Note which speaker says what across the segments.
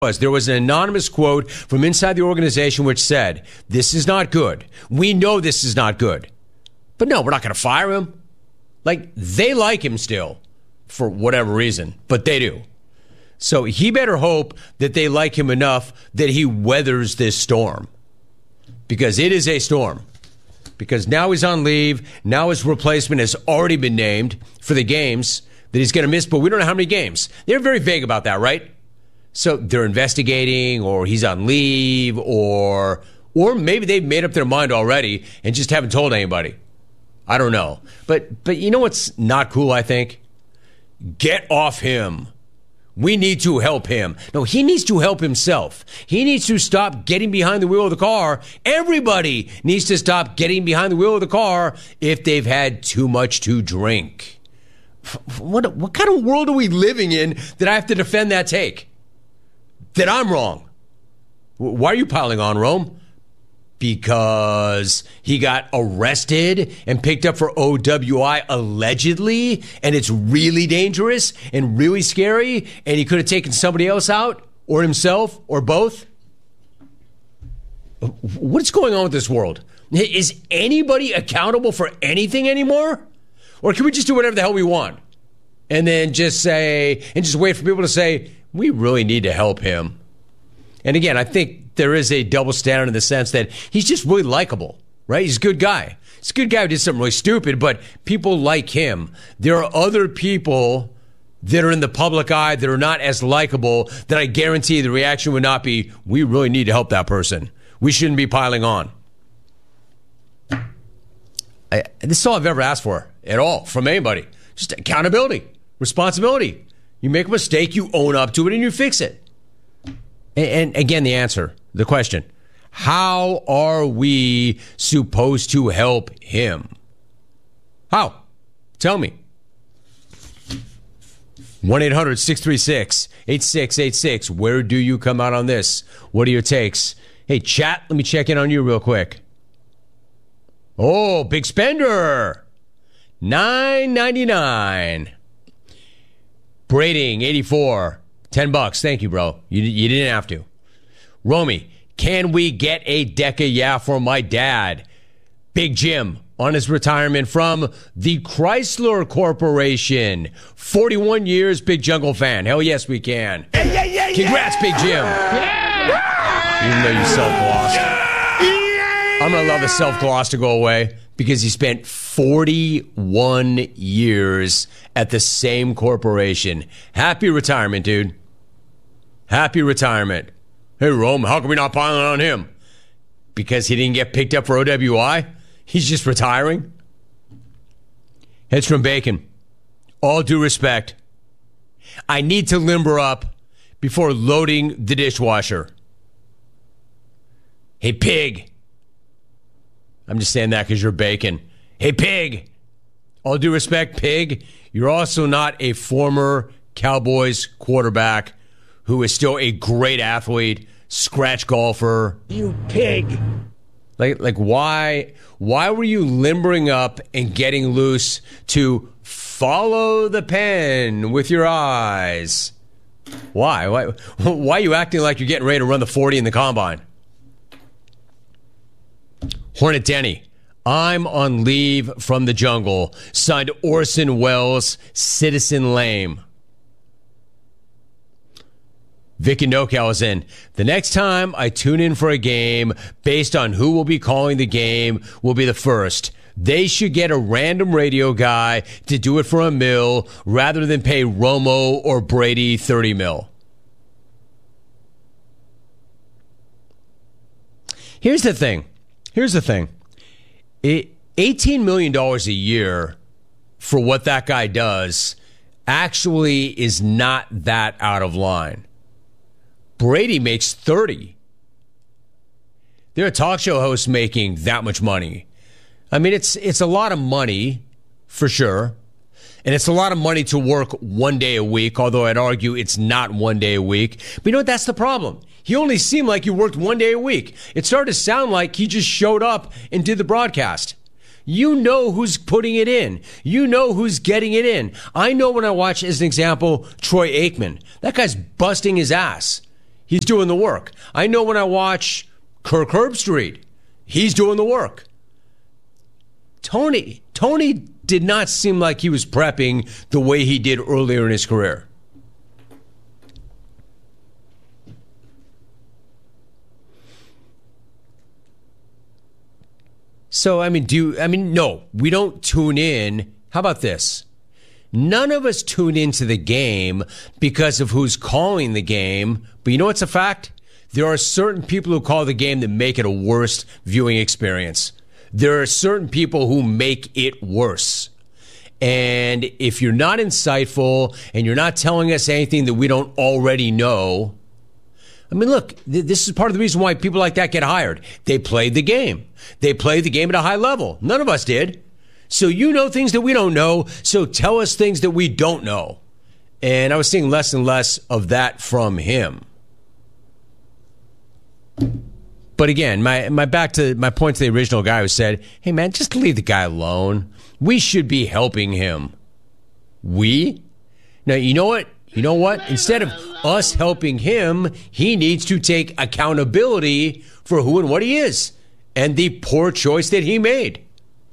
Speaker 1: There was an anonymous quote from inside the organization which said, "This is not good. We know this is not good. But no, we're not going to fire him." Like, they like him still for whatever reason, but they do. So he better hope that they like him enough that he weathers this storm. Because it is a storm. Because now he's on leave. Now his replacement has already been named for the games that he's going to miss, but we don't know how many games. They're very vague about that, right? So they're investigating, or he's on leave, or maybe they've made up their mind already and just haven't told anybody. I don't know. But you know what's not cool, I think? Get off him. We need to help him. No, he needs to help himself. He needs to stop getting behind the wheel of the car. Everybody needs to stop getting behind the wheel of the car if they've had too much to drink. What kind of world are we living in that I have to defend that take? That I'm wrong. Why are you piling on, Rome? Because he got arrested and picked up for OWI allegedly, and it's really dangerous and really scary, and he could have taken somebody else out, or himself, or both? What's going on with this world? Is anybody accountable for anything anymore? Or can we just do whatever the hell we want? And then just say, and just wait for people to say, we really need to help him. And again, I think there is a double standard in the sense that he's just really likable, right? He's a good guy. He's a good guy who did something really stupid, but people like him. There are other people that are in the public eye that are not as likable that I guarantee the reaction would not be, we really need to help that person. We shouldn't be piling on. This is all I've ever asked for at all from anybody. Just accountability, responsibility. You make a mistake, you own up to it, and you fix it. And again, the answer, the question, how are we supposed to help him? How? Tell me. 1-800-636-8686. Where do you come out on this? What are your takes? Hey, chat, let me check in on you real quick. Oh, big spender. $9.99. Braiding, 84. $10. Thank you, bro. You didn't have to. Romy, can we get a Deca Yeah for my dad? Big Jim on his retirement from the Chrysler Corporation. 41 years, big Jungle fan. Hell yes, we can. Yeah. Congrats, Big Jim. Yeah. Even though you self-glossed. I'm going to love the self-gloss to go away because he spent 41 years at the same corporation. Happy retirement, dude. Happy retirement. Hey, Rome, how come we not piling on him? Because he didn't get picked up for OWI? He's just retiring? It's from Bacon. All due respect, I need to limber up before loading the dishwasher. Hey, pig. I'm just saying that because you're Bacon. Hey, pig. All due respect, pig, you're also not a former Cowboys quarterback who is still a great athlete, scratch golfer. You pig. Like why were you limbering up and getting loose to follow the pen with your eyes? Why are you acting like you're getting ready to run the 40 in the combine? Hornet Denny, I'm on leave from the jungle. Signed Orson Welles, Citizen Lame. Vic and NoCal is in. The next time I tune in for a game, based on who will be calling the game, will be the first. They should get a random radio guy to do it for $1 million rather than pay Romo or Brady $30 million. Here's the thing. $18 million a year for what that guy does actually is not that out of line. Brady makes 30. There are talk show hosts making that much money. I mean, it's a lot of money, for sure. And it's a lot of money to work 1 day a week, although I'd argue it's not 1 day a week. But you know what? That's the problem. He only seemed like he worked 1 day a week. It started to sound like he just showed up and did the broadcast. You know who's putting it in. You know who's getting it in. I know when I watch, as an example, Troy Aikman. That guy's busting his ass. He's doing the work. I know when I watch Kirk Herbstreit, he's doing the work. Tony did not seem like he was prepping the way he did earlier in his career. So, no, we don't tune in. How about this? None of us tune into the game because of who's calling the game. But you know what's a fact? There are certain people who call the game that make it a worse viewing experience. There are certain people who make it worse. And if you're not insightful and you're not telling us anything that we don't already know, look, this is part of the reason why people like that get hired. They played the game. They played the game at a high level. None of us did. So you know things that we don't know, so tell us things that we don't know. And I was seeing less and less of that from him. But again, my point to the original guy who said, hey man, just leave the guy alone. We should be helping him. We? Now, you know what? Instead of us helping him, he needs to take accountability for who and what he is and the poor choice that he made.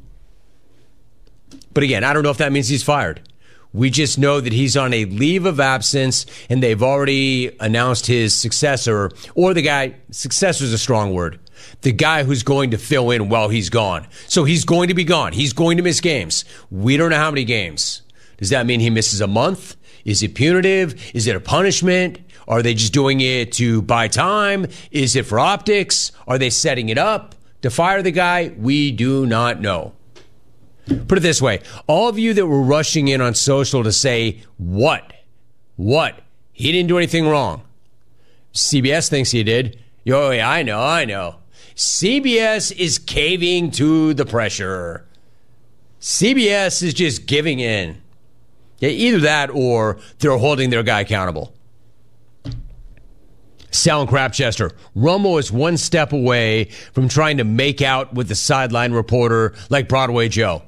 Speaker 1: But again, I don't know if that means he's fired. We just know that he's on a leave of absence and they've already announced his successor, or successor is a strong word, the guy who's going to fill in while he's gone. So he's going to be gone. He's going to miss games. We don't know how many games. Does that mean he misses a month? Is it punitive? Is it a punishment? Are they just doing it to buy time? Is it for optics? Are they setting it up to fire the guy? We do not know. Put it this way. All of you that were rushing in on social to say, what? He didn't do anything wrong. CBS thinks he did. Oh, yeah, I know. CBS is caving to the pressure. CBS is just giving in. Yeah, either that or they're holding their guy accountable. Sal and Crapchester. Romo is one step away from trying to make out with the sideline reporter like Broadway Joe.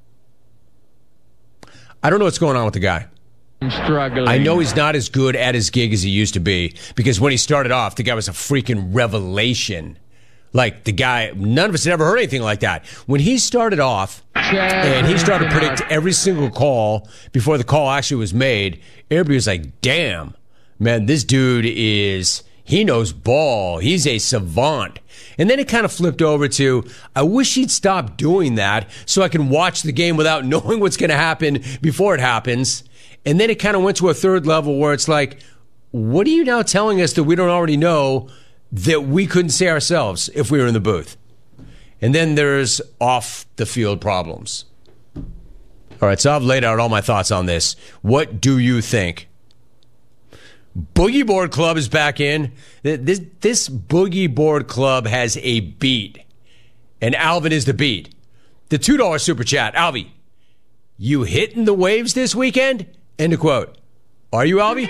Speaker 1: I don't know what's going on with the guy.
Speaker 2: I'm struggling.
Speaker 1: I know he's not as good at his gig as he used to be, because when he started off, the guy was a freaking revelation. Like, the guy, none of us had ever heard anything like that. When he started off and he started to predict every single call before the call actually was made, everybody was like, damn, man, this dude he knows ball. He's a savant. And then it kind of flipped over to, I wish he'd stop doing that so I can watch the game without knowing what's going to happen before it happens. And then it kind of went to a third level where it's like, what are you now telling us that we don't already know that we couldn't say ourselves if we were in the booth? And then there's off-the-field problems. All right, so I've laid out all my thoughts on this. What do you think? Boogie Board Club is back in. This Boogie Board Club has a beat, and Alvin is the beat. The $2 super chat. Alvy, you hitting the waves this weekend? End of quote. Are you, Alvy?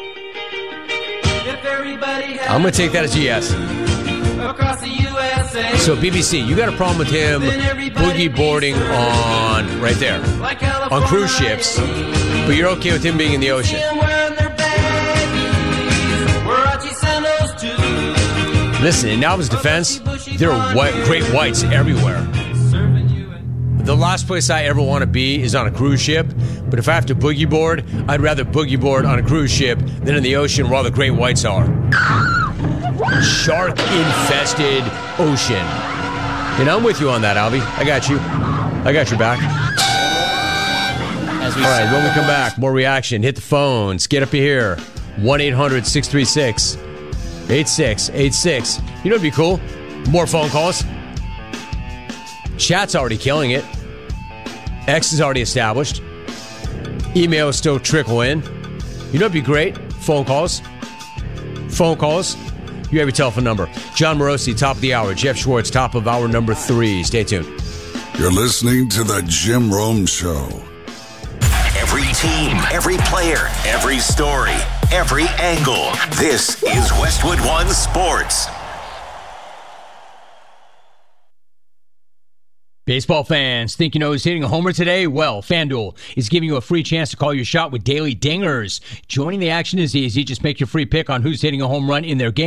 Speaker 1: I'm going to take that as a yes.
Speaker 3: Across the USA.
Speaker 1: So, BBC, you got a problem with him boogie boarding on, right there, on cruise ships, but you're okay with him being in the ocean. Listen, in Alvin's defense, there are great whites everywhere. The last place I ever want to be is on a cruise ship, but if I have to boogie board, I'd rather boogie board on a cruise ship than in the ocean where all the great whites are. Shark-infested ocean. And I'm with you on that, Alvy. I got you. I got your back. All right, when we come back, more reaction. Hit the phones. Get up here. 1-800-636-8686. You know what'd be cool? More phone calls. Chat's already killing it. X is already established. Email is still trickling in. You know what'd be great? Phone calls. Phone calls. You have your telephone number. John Morosi, top of the hour. Jeff Schwartz, top of hour number 3. Stay tuned.
Speaker 4: You're listening to The Jim Rome Show.
Speaker 5: Every team, every player, every story, every angle. This is Westwood One Sports.
Speaker 2: Baseball fans, think you know who's hitting a homer today? Well, FanDuel is giving you a free chance to call your shot with daily dingers. Joining the action is easy. Just make your free pick on who's hitting a home run in their game.